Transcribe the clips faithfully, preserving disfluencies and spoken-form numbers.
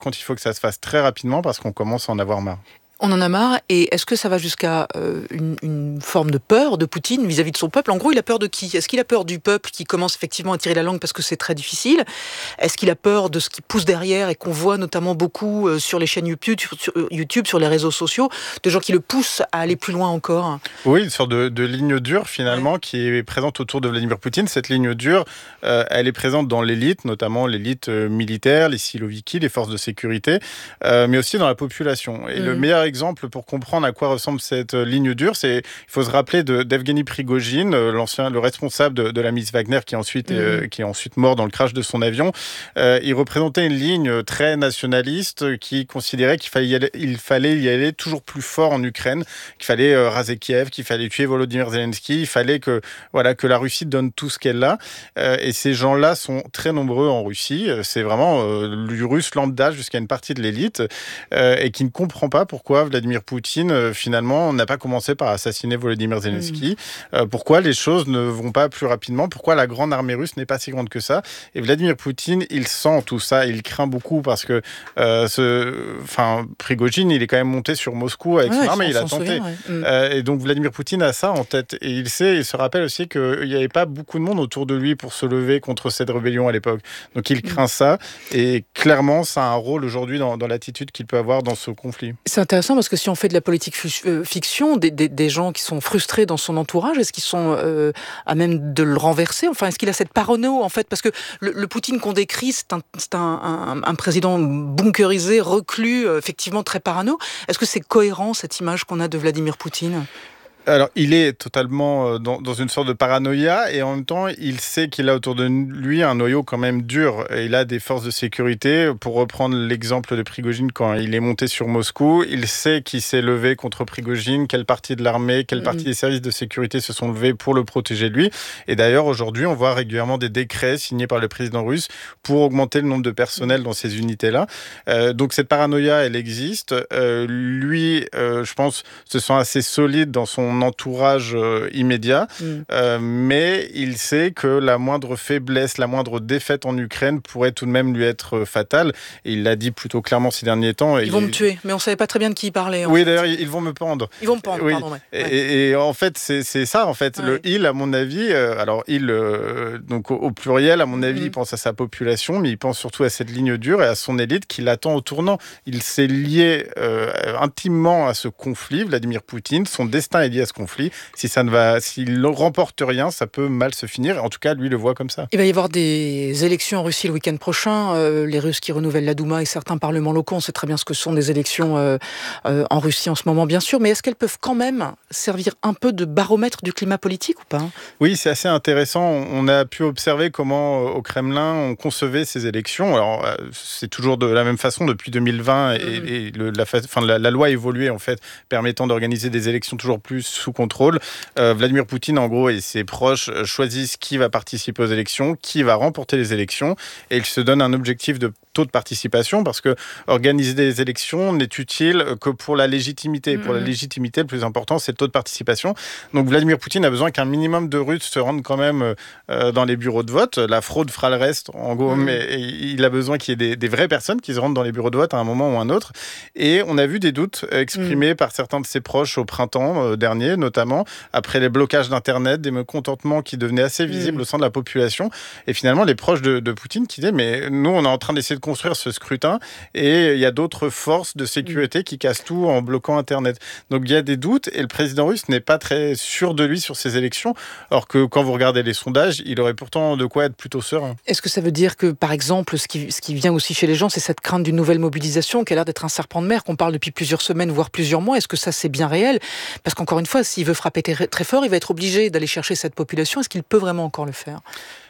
contre, il faut que ça se fasse très rapidement parce qu'on commence à en avoir marre. On en a marre, et est-ce que ça va jusqu'à euh, une, une forme de peur de Poutine vis-à-vis de son peuple ? En gros, il a peur de qui ? Est-ce qu'il a peur du peuple qui commence effectivement à tirer la langue parce que c'est très difficile ? Est-ce qu'il a peur de ce qui pousse derrière et qu'on voit notamment beaucoup euh, sur les chaînes YouTube, sur, YouTube, sur les réseaux sociaux, de gens qui le poussent à aller plus loin encore ? Oui, une sorte de, de ligne dure finalement, ouais, qui est présente autour de Vladimir Poutine. Cette ligne dure, euh, elle est présente dans l'élite, notamment l'élite euh, militaire, les siloviki, les forces de sécurité, euh, mais aussi dans la population. Et mmh. le meilleur exemple pour comprendre à quoi ressemble cette ligne dure, c'est il faut se rappeler de d'Evgeny Prigojine, l'ancien, le responsable de, de la milice Wagner, qui est ensuite mmh. euh, qui est ensuite mort dans le crash de son avion. Euh, il représentait une ligne très nationaliste qui considérait qu'il fallait y aller, il fallait y aller toujours plus fort en Ukraine, qu'il fallait euh, raser Kiev, qu'il fallait tuer Volodymyr Zelensky, il fallait que voilà que la Russie donne tout ce qu'elle a. Euh, et ces gens-là sont très nombreux en Russie. C'est vraiment euh, du russe lambda jusqu'à une partie de l'élite euh, et qui ne comprend pas pourquoi Vladimir Poutine, euh, finalement, n'a pas commencé par assassiner Volodymyr Zelensky. Mmh. Euh, pourquoi les choses ne vont pas plus rapidement ? Pourquoi la grande armée russe n'est pas si grande que ça ? Et Vladimir Poutine, il sent tout ça, il craint beaucoup parce que, euh, ce, enfin, Prigojine, il est quand même monté sur Moscou avec ouais, son armée, il a tenté. Souvient, ouais. mmh. euh, et donc Vladimir Poutine a ça en tête. Et il sait, il se rappelle aussi qu'il n'y avait pas beaucoup de monde autour de lui pour se lever contre cette rébellion à l'époque. Donc il craint mmh. ça. Et clairement, ça a un rôle aujourd'hui dans, dans l'attitude qu'il peut avoir dans ce conflit. C'est intéressant parce que si on fait de la politique fiction, des, des, des gens qui sont frustrés dans son entourage, est-ce qu'ils sont euh, à même de le renverser ? Enfin, est-ce qu'il a cette parano, en fait ? Parce que le, le Poutine qu'on décrit, c'est, un, c'est un, un, un président bunkerisé, reclus, effectivement très parano. Est-ce que c'est cohérent, cette image qu'on a de Vladimir Poutine ? Alors, il est totalement dans, dans une sorte de paranoïa et en même temps, il sait qu'il a autour de lui un noyau quand même dur. Et il a des forces de sécurité. Pour reprendre l'exemple de Prigojine, quand il est monté sur Moscou, il sait qu'il s'est levé contre Prigojine, quelle partie de l'armée, quelle partie des services de sécurité se sont levés pour le protéger de lui. Et d'ailleurs, aujourd'hui, on voit régulièrement des décrets signés par le président russe pour augmenter le nombre de personnel dans ces unités-là. Euh, donc, cette paranoïa, elle existe. Euh, lui, euh, je pense, se sent assez solide dans son entourage euh, immédiat, mm. euh, mais il sait que la moindre faiblesse, la moindre défaite en Ukraine pourrait tout de même lui être euh, fatale. Et il l'a dit plutôt clairement ces derniers temps. Ils et vont il... me tuer, mais on ne savait pas très bien de qui il parlait. Oui, fait. d'ailleurs, ils vont me pendre. Ils vont me pendre, oui. pardon. Ouais. Et, ouais. et, et en fait, c'est, c'est ça, en fait. Ouais. Le « il », à mon avis, euh, alors « il euh, », donc au, au pluriel, à mon avis, mm. il pense à sa population, mais il pense surtout à cette ligne dure et à son élite qui l'attend au tournant. Il s'est lié euh, intimement à ce conflit, Vladimir Poutine. Son destin est lié à ce conflit. Si ça ne va, s'il ne remporte rien, ça peut mal se finir. En tout cas, lui le voit comme ça. Il va y avoir des élections en Russie le week-end prochain. Euh, les Russes qui renouvellent la Douma et certains parlements locaux, on sait très bien ce que sont des élections euh, euh, en Russie en ce moment, bien sûr. Mais est-ce qu'elles peuvent quand même servir un peu de baromètre du climat politique ou pas ? Oui, c'est assez intéressant. On a pu observer comment, euh, au Kremlin, on concevait ces élections. Alors, euh, c'est toujours de la même façon depuis deux mille vingt. Et, mmh. et le, la, enfin, la, la loi a évolué, en fait, permettant d'organiser des élections toujours plus sous contrôle. Euh, Vladimir Poutine, en gros, et ses proches choisissent qui va participer aux élections, qui va remporter les élections, et il se donne un objectif de taux de participation, parce que organiser des élections n'est utile que pour la légitimité. Mmh. Pour la légitimité, le plus important, c'est le taux de participation. Donc Vladimir Poutine a besoin qu'un minimum de Russes se rendent quand même euh, dans les bureaux de vote. La fraude fera le reste, en gros, mmh. mais il a besoin qu'il y ait des, des vraies personnes qui se rendent dans les bureaux de vote à un moment ou un autre. Et on a vu des doutes exprimés mmh. par certains de ses proches au printemps euh, dernier, notamment après les blocages d'Internet, des mécontentements qui devenaient assez visibles mmh. au sein de la population. Et finalement, les proches de, de Poutine qui disaient, mais nous, on est en train d'essayer de construire ce scrutin et il y a d'autres forces de sécurité qui cassent tout en bloquant Internet. Donc il y a des doutes et le président russe n'est pas très sûr de lui sur ces élections, alors que quand vous regardez les sondages, il aurait pourtant de quoi être plutôt serein. Est-ce que ça veut dire que, par exemple, ce qui, ce qui vient aussi chez les gens, c'est cette crainte d'une nouvelle mobilisation qui a l'air d'être un serpent de mer qu'on parle depuis plusieurs semaines, voire plusieurs mois? Est-ce que ça, c'est bien réel? Parce qu'encore une fois, s'il veut frapper très fort, il va être obligé d'aller chercher cette population. Est-ce qu'il peut vraiment encore le faire?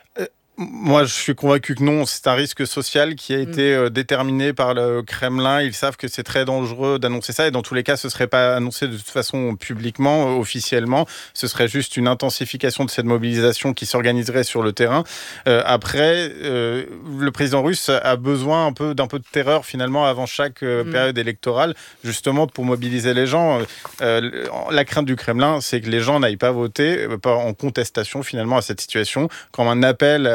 Moi, je suis convaincu que non. C'est un risque social qui a été euh, déterminé par le Kremlin. Ils savent que c'est très dangereux d'annoncer ça. Et dans tous les cas, ce ne serait pas annoncé de toute façon publiquement, euh, officiellement. Ce serait juste une intensification de cette mobilisation qui s'organiserait sur le terrain. Euh, après, euh, le président russe a besoin un peu, d'un peu de terreur, finalement, avant chaque euh, mmh. période électorale, justement pour mobiliser les gens. Euh, la crainte du Kremlin, c'est que les gens n'aillent pas voter euh, en contestation, finalement, à cette situation, comme un appel à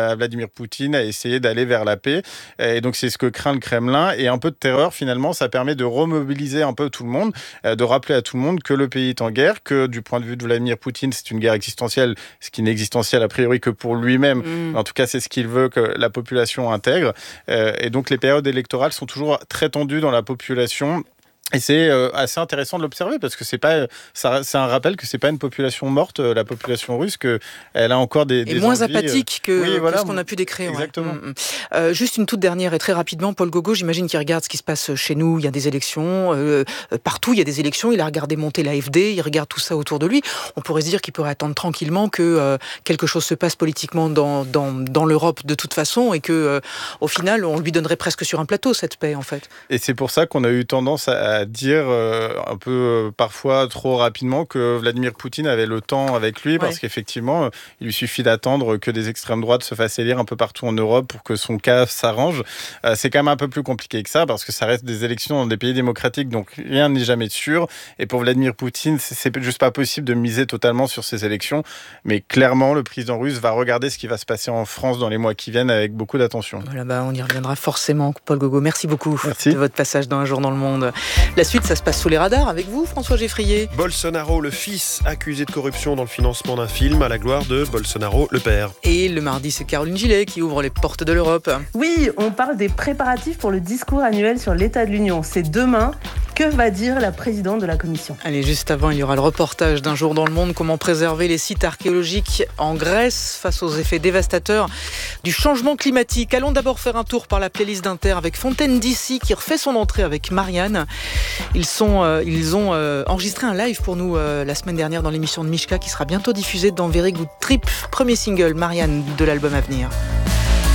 à Vladimir Poutine à essayer d'aller vers la paix. Et donc c'est ce que craint le Kremlin. Et un peu de terreur, finalement, ça permet de remobiliser un peu tout le monde, de rappeler à tout le monde que le pays est en guerre, que du point de vue de Vladimir Poutine, c'est une guerre existentielle, ce qui n'est existentiel a priori que pour lui-même. Mmh. En tout cas, c'est ce qu'il veut que la population intègre. Et donc les périodes électorales sont toujours très tendues dans la population. Et c'est euh, assez intéressant de l'observer parce que c'est pas, ça, c'est un rappel que c'est pas une population morte, euh, la population russe, que elle a encore des, et des moins envies, apathique que, oui, voilà, que ce qu'on a pu décrire. Exactement. Ouais. Mmh. Euh, juste une toute dernière et très rapidement, Paul Gogo, j'imagine qu'il regarde ce qui se passe chez nous. Il y a des élections euh, partout. Il y a des élections. Il a regardé monter l'A F D. Il regarde tout ça autour de lui. On pourrait se dire qu'il pourrait attendre tranquillement que euh, quelque chose se passe politiquement dans dans, dans l'Europe de toute façon et que euh, au final on lui donnerait presque sur un plateau cette paix en fait. Et c'est pour ça qu'on a eu tendance à, à dire euh, un peu euh, parfois trop rapidement que Vladimir Poutine avait le temps avec lui, parce ouais. qu'effectivement il lui suffit d'attendre que des extrêmes droites se fassent élire un peu partout en Europe pour que son cas s'arrange. Euh, c'est quand même un peu plus compliqué que ça, parce que ça reste des élections dans des pays démocratiques, donc rien n'est jamais sûr. Et pour Vladimir Poutine, c'est, c'est juste pas possible de miser totalement sur ces élections. Mais clairement, le président russe va regarder ce qui va se passer en France dans les mois qui viennent avec beaucoup d'attention. Voilà, bah on y reviendra forcément. Paul Gogo, merci beaucoup merci. de votre passage dans Un jour dans le monde. La suite, ça se passe sous les radars avec vous, François Geffrier. Bolsonaro, le fils, accusé de corruption dans le financement d'un film à la gloire de Bolsonaro, le père. Et le mardi, c'est Caroline Gillet qui ouvre les portes de l'Europe. Oui, on parle des préparatifs pour le discours annuel sur l'état de l'Union. C'est demain. Que va dire la présidente de la Commission ? Allez, juste avant, il y aura le reportage d'Un jour dans le monde. Comment préserver les sites archéologiques en Grèce face aux effets dévastateurs du changement climatique. Allons d'abord faire un tour par la playlist d'Inter avec Fontaine D C qui refait son entrée avec Marianne. Ils, sont, euh, ils ont euh, enregistré un live pour nous euh, la semaine dernière dans l'émission de Mishka qui sera bientôt diffusée dans Very Good Trip. Premier single, Marianne, de l'album à venir.